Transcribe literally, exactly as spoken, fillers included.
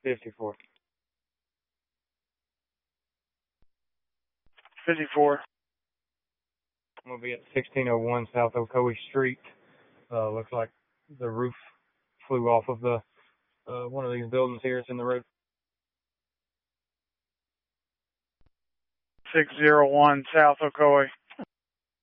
fifty-four. fifty-four. I'm going to be at sixteen oh one South Ocoee Street. Uh, looks like the roof flew off of the uh, one of these buildings here. It's in the road. six oh one South Ocoee.